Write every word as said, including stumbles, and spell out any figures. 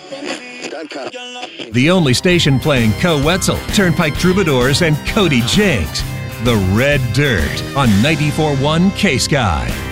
The only station playing Co Wetzel, Turnpike Troubadours, and Cody Jinks. The Red Dirt on ninety-four point one K-Sky.